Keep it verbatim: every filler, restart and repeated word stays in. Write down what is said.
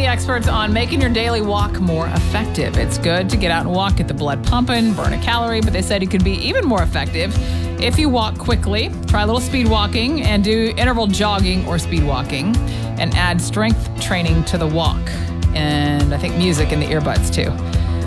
experts on making your daily walk more effective. It's good to get out and walk, get the blood pumping, burn a calorie, but they said it could be even more effective if you walk quickly. Try a little speed walking and do interval jogging or speed walking, and add strength training to the walk. And I think music in the earbuds too.